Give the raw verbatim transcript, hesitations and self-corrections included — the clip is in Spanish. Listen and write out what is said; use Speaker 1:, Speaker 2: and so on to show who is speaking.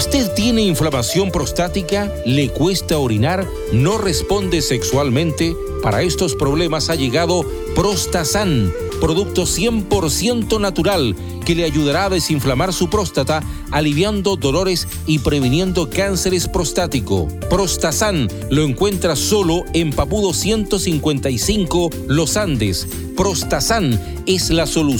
Speaker 1: ¿Usted tiene inflamación prostática? ¿Le cuesta orinar? ¿No responde sexualmente? Para estos problemas ha llegado Prostasan, producto cien por ciento natural que le ayudará a desinflamar su próstata, aliviando dolores y previniendo cánceres prostático. Prostasan lo encuentra solo en Papudo ciento cincuenta y cinco, Los Andes. Prostasan es la solución